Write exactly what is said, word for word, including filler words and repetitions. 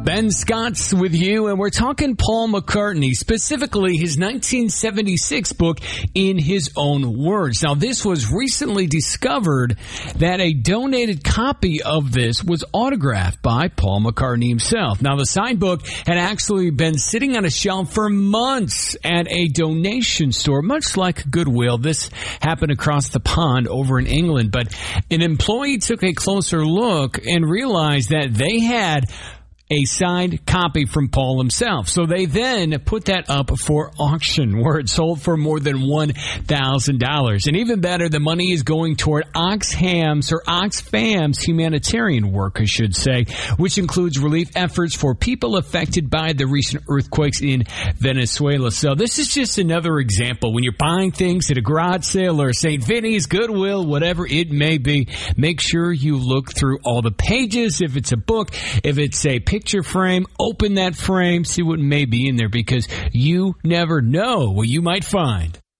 Ben Scott's with you, and we're talking Paul McCartney, specifically his nineteen seventy-six book, In His Own Words. Now, this was recently discovered that a donated copy of this was autographed by Paul McCartney himself. Now, the signed book had actually been sitting on a shelf for months at a donation store, much like Goodwill. This happened across the pond over in England, but an employee took a closer look and realized that they had a signed copy from Paul himself. So they then put that up for auction, where it sold for more than one thousand dollars. And even better, the money is going toward Oxfam's or Oxfam's humanitarian work, I should say, which includes relief efforts for people affected by the recent earthquakes in Venezuela. So this is just another example. When you're buying things at a garage sale or Saint Vinny's, Goodwill, whatever it may be, make sure you look through all the pages. If it's a book, if it's a picture frame, open that frame, see what may be in there, because you never know what you might find.